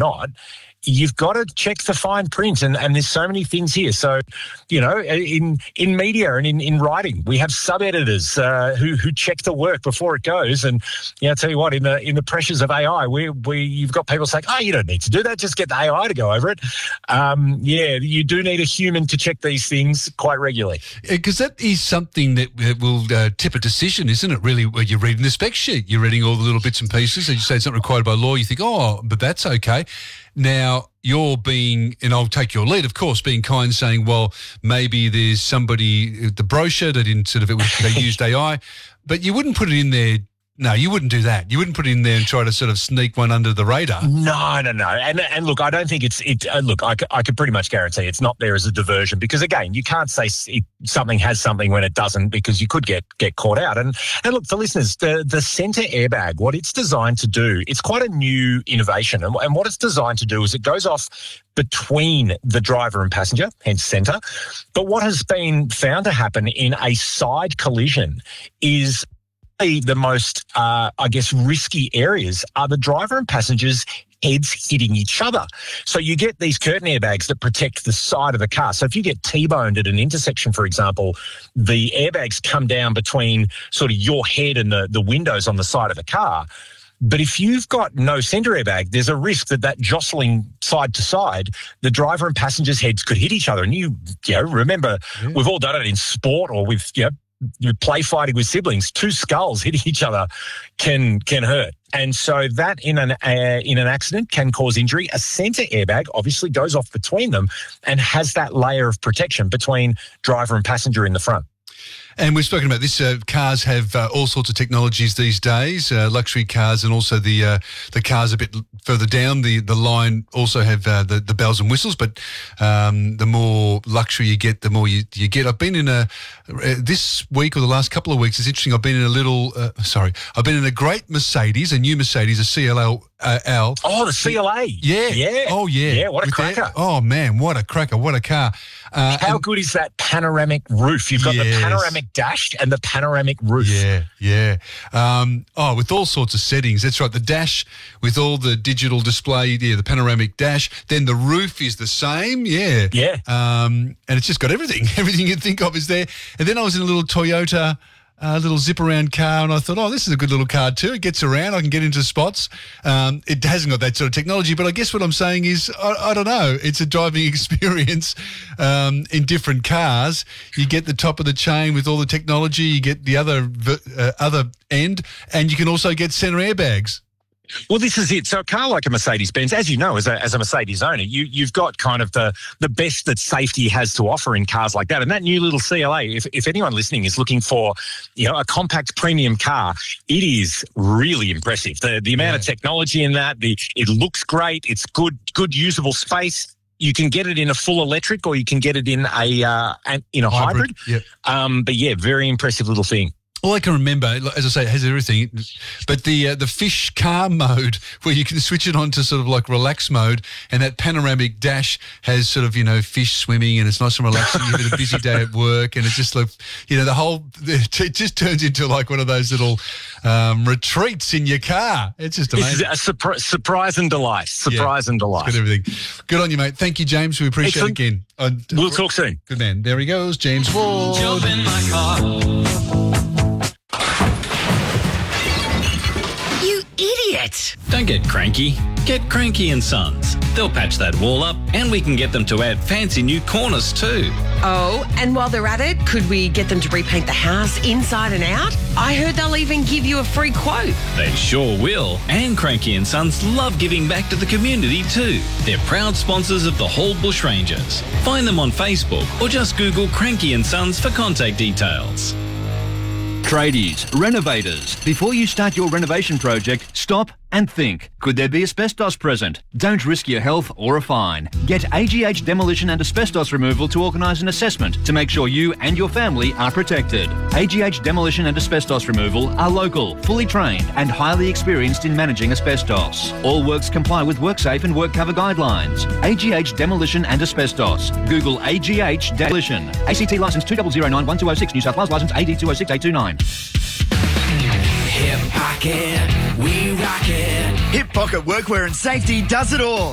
not, you've got to check the fine print, and there's so many things here. So, in media and in writing, we have sub-editors who check the work before it goes. And I tell you what, in the pressures of AI, you've got people saying, "Oh, you don't need to do that. Just get the AI to go over it." You do need a human to check these things quite regularly, because that is something that will tip a decision, isn't it? Really, when you're reading the spec sheet, you're reading all the little bits and pieces, and you say it's not required by law. You think, "Oh, but that's okay." Now, you're being, and I'll take your lead, of course, being kind, saying, well, maybe there's somebody, the brochure, that they used AI, but you wouldn't put it in there. No, you wouldn't do that. You wouldn't put it in there and try to sort of sneak one under the radar. No. And look, I don't think look, I could pretty much guarantee it's not there as a diversion, because, again, you can't say something has something when it doesn't, because you could get caught out. And look, for listeners, the centre airbag, what it's designed to do, it's quite a new innovation. And what it's designed to do is it goes off between the driver and passenger, hence centre. But what has been found to happen in a side collision is the most, risky areas are the driver and passengers' heads hitting each other. So you get these curtain airbags that protect the side of the car. So if you get T-boned at an intersection, for example, the airbags come down between sort of your head and the windows on the side of the car. But if you've got no centre airbag, there's a risk that jostling side to side, the driver and passengers' heads could hit each other. And remember, we've all done it in sport or with, you play fighting with siblings. Two skulls hitting each other can hurt, and so that in an accident can cause injury. A centre airbag obviously goes off between them and has that layer of protection between driver and passenger in the front. And we've spoken about this. Cars have all sorts of technologies these days, luxury cars, and also the cars a bit further down the line also have the bells and whistles. But the more luxury you get, the more you get. I've been in this week or the last couple of weeks, it's interesting, I've been in I've been in a great Mercedes, a new Mercedes, a CLL. Oh, the CLA. Yeah. Oh, yeah. Yeah, what a cracker. Oh, man, what a cracker. What a car. How good is that panoramic roof? You've got the panoramic dash and the panoramic roof. Yeah. With all sorts of settings. That's right. The dash with all the digital display, the panoramic dash. Then the roof is the same. Yeah. And it's just got everything. Everything you'd think of is there. And then I was in a little Toyota, little zip-around car, and I thought, this is a good little car too. It gets around. I can get into spots. It hasn't got that sort of technology, but I guess what I'm saying is, I don't know. It's a driving experience in different cars. You get the top of the chain with all the technology. You get the other end, and you can also get centre airbags. Well, this is it. So a car like a Mercedes-Benz, as you know, as a Mercedes owner, you've got kind of the best that safety has to offer in cars like that. And that new little CLA, if anyone listening is looking for, a compact premium car, it is really impressive. The amount of technology in that, it looks great. It's good usable space. You can get it in a full electric, or you can get it in a hybrid. Yep. But yeah, very impressive little thing. All I can remember, as I say, it has everything, but the fish car mode, where you can switch it on to sort of like relax mode, and that panoramic dash has sort of, fish swimming, and it's nice and relaxing. You've had a busy day at work, and it's just like, it just turns into like one of those little retreats in your car. It's just amazing. This is a surprise and delight. Surprise and delight. It's got everything. Good on you, mate. Thank you, James. We appreciate it again. We'll talk soon. Good man. There he goes, James Ward. Jump in my car. Idiot! Don't get cranky. Get Cranky and Sons. They'll patch that wall up, and we can get them to add fancy new corners too. Oh, and while they're at it, could we get them to repaint the house inside and out? I heard they'll even give you a free quote. They sure will. And Cranky and Sons love giving back to the community too. They're proud sponsors of the Hall Bushrangers. Find them on Facebook or just Google Cranky and Sons for contact details. Tradies, renovators, before you start your renovation project, stop and think. Could there be asbestos present? Don't risk your health or a fine. Get AGH Demolition and Asbestos Removal to organise an assessment to make sure you and your family are protected. AGH Demolition and Asbestos Removal are local, fully trained and highly experienced in managing asbestos. All works comply with WorkSafe and WorkCover guidelines. AGH Demolition and Asbestos. Google AGH Demolition. ACT licence 2009-1206, New South Wales licence AD 206829. Hip Pocket, we rock it. Hip Pocket Workwear and Safety does it all.